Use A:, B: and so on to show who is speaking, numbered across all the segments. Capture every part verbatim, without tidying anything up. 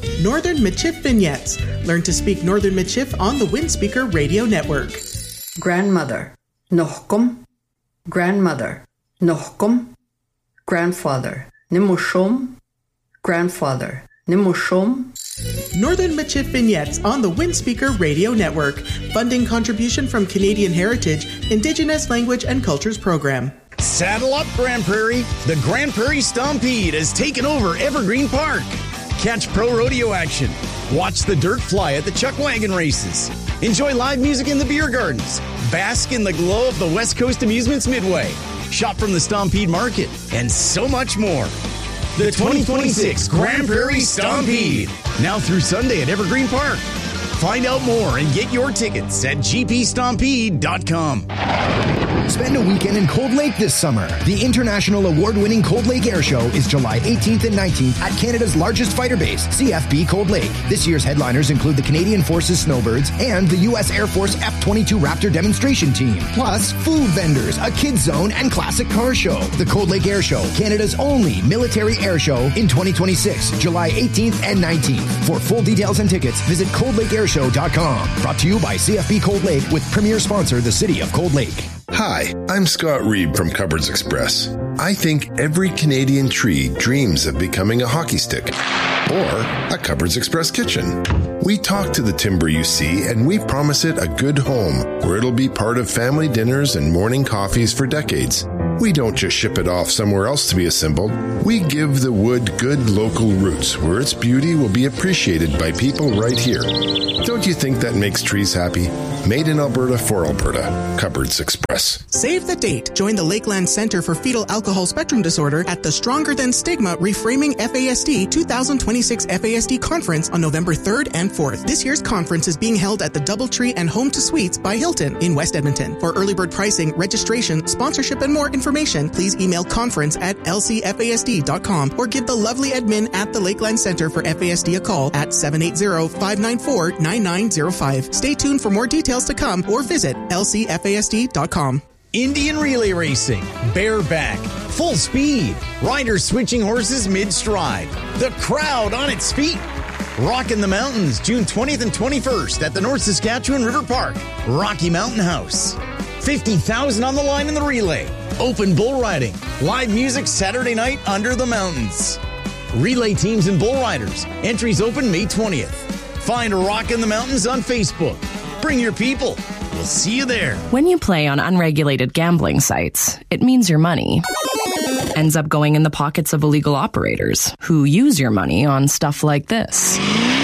A: Northern Michif Vignettes. Learn to speak Northern Michif on the Windspeaker Radio Network.
B: Grandmother, nochkom. Grandmother, nochkom. Grandfather, nimushom. Grandfather, nimushom.
A: Northern Michif Vignettes on the Windspeaker Radio Network. Funding contribution from Canadian Heritage, Indigenous Language and Cultures Program.
C: Saddle up, Grand Prairie. The Grand Prairie Stompede has taken over Evergreen Park. Catch pro rodeo action. Watch the dirt fly at the Chuck Wagon races. Enjoy live music in the beer gardens. Bask in the glow of the West Coast Amusements Midway. Shop from the Stompede Market. And so much more. The twenty twenty-six Grand Prairie Stompede. Now through Sunday at Evergreen Park. Find out more and get your tickets at g p stompede dot com.
D: Spend a weekend in Cold Lake this summer. The international award-winning Cold Lake Air Show is July eighteenth and nineteenth at Canada's largest fighter base, C F B Cold Lake. This year's headliners include the Canadian Forces Snowbirds and the U S Air Force F twenty-two Raptor demonstration team. Plus, food vendors, a kids zone, and classic car show. The Cold Lake Air Show, Canada's only military air show in twenty twenty-six, July eighteenth and nineteenth. For full details and tickets, visit cold lake air show dot com. Brought to you by C F B Cold Lake with premier sponsor, the City of Cold Lake.
E: Hi, I'm Scott Reeb from Cupboards Express. I think every Canadian tree dreams of becoming a hockey stick or a Cupboards Express kitchen. We talk to the timber you see, and we promise it a good home where it'll be part of family dinners and morning coffees for decades. We don't just ship it off somewhere else to be assembled. We give the wood good local roots where its beauty will be appreciated by people right here. Don't you think that makes trees happy? Made in Alberta for Alberta. Cupboards Express.
A: Save the date. Join the Lakeland Center for Fetal Alcohol Spectrum Disorder at the Stronger Than Stigma Reframing F A S D twenty twenty-six F A S D Conference on November third and fourth. This year's conference is being held at the Doubletree and Home to Suites by Hilton in West Edmonton. For early bird pricing, registration, sponsorship, and more information, please email conference at l c f a s d dot com or give the lovely admin at the Lakeland Center for F A S D a call at seven eight zero, five nine four, nine nine zero five. Stay tuned for more details to come or visit l c f a s d dot com.
C: Indian Relay Racing, bareback, full speed, riders switching horses mid-stride, the crowd on its feet. Rockin' the Mountains, June twentieth and twenty-first at the North Saskatchewan River Park, Rocky Mountain House. fifty thousand on the line in the relay. Open bull riding, live music Saturday night under the mountains. Relay teams and bull riders. Entries open May twentieth. Find Rockin' the Mountains on Facebook. Bring your people. We'll see you there.
F: When you play on unregulated gambling sites, it means your money ends up going in the pockets of illegal operators who use your money on stuff like this.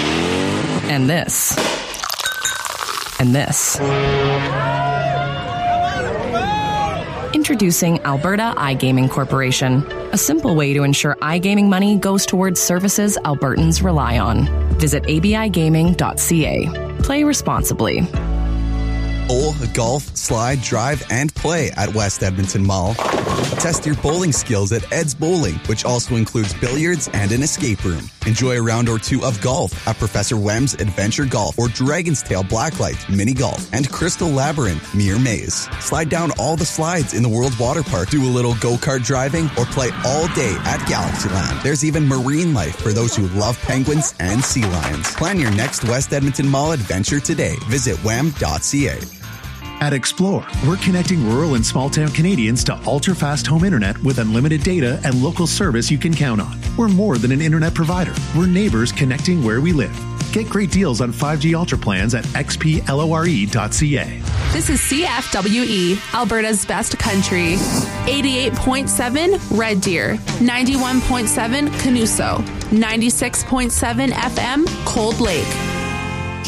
F: And this. And this. Introducing Alberta iGaming Corporation, a simple way to ensure iGaming money goes towards services Albertans rely on. Visit a b i gaming dot c a. Play responsibly.
G: Bowl, golf, slide, drive, and play at West Edmonton Mall. Test your bowling skills at Ed's Bowling, which also includes billiards and an escape room. Enjoy a round or two of golf at Professor Wem's Adventure Golf or Dragon's Tail Blacklight Mini Golf and Crystal Labyrinth Mere Maze. Slide down all the slides in the World Water Park, do a little go-kart driving, or play all day at Galaxyland. There's even marine life for those who love penguins and sea lions. Plan your next West Edmonton Mall adventure today. Visit wem dot c a.
H: At Explore, we're connecting rural and small-town Canadians to ultra-fast home internet with unlimited data and local service you can count on. We're more than an internet provider. We're neighbors connecting where we live. Get great deals on five G Ultra plans at x p lore dot c a.
I: This is C F W E, Alberta's best country. eighty-eight point seven Red Deer, ninety-one point seven Canuso, ninety-six point seven F M Cold Lake.